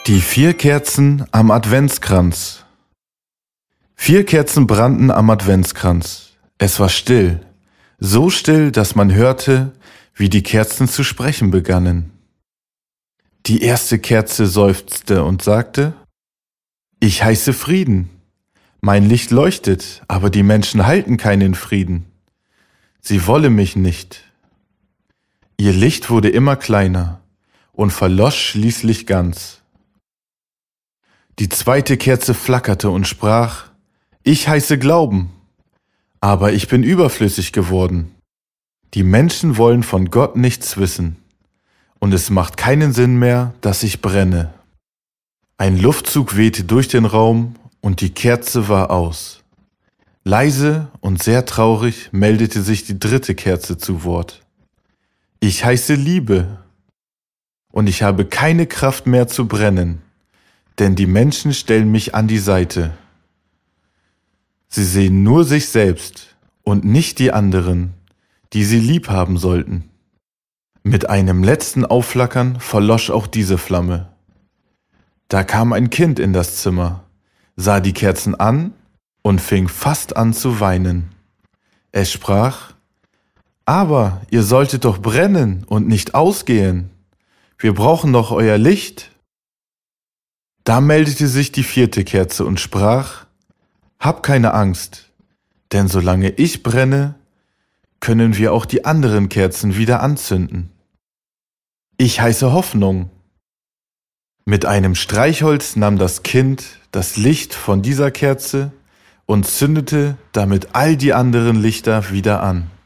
Die 4 Kerzen am Adventskranz. 4 Kerzen brannten am Adventskranz. Es war still, so still, dass man hörte, wie die Kerzen zu sprechen begannen. Die erste Kerze seufzte und sagte: Ich heiße Frieden. Mein Licht leuchtet, aber die Menschen halten keinen Frieden. Sie wolle mich nicht. Ihr Licht wurde immer kleiner und verlosch schließlich ganz. Die zweite Kerze flackerte und sprach: Ich heiße Glauben, aber ich bin überflüssig geworden. Die Menschen wollen von Gott nichts wissen, und es macht keinen Sinn mehr, dass ich brenne. Ein Luftzug wehte durch den Raum, und die Kerze war aus. Leise und sehr traurig meldete sich die dritte Kerze zu Wort. Ich heiße Liebe, und ich habe keine Kraft mehr zu brennen, denn die Menschen stellen mich an die Seite. Sie sehen nur sich selbst und nicht die anderen, die sie lieb haben sollten. Mit einem letzten Aufflackern verlosch auch diese Flamme. Da kam ein Kind in das Zimmer, sah die Kerzen an und fing fast an zu weinen. Es sprach: Aber ihr solltet doch brennen und nicht ausgehen. Wir brauchen doch euer Licht. Da meldete sich die vierte Kerze und sprach: Hab keine Angst, denn solange ich brenne, können wir auch die anderen Kerzen wieder anzünden. Ich heiße Hoffnung. Mit einem Streichholz nahm das Kind das Licht von dieser Kerze und zündete damit all die anderen Lichter wieder an.